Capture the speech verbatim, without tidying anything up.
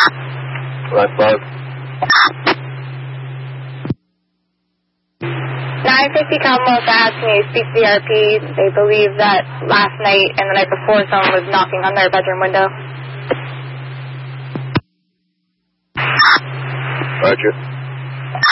Black five. nine fifty Commonwealth asking you to speak to the R P. They believe that last night and the night before someone was knocking on their bedroom window. Roger.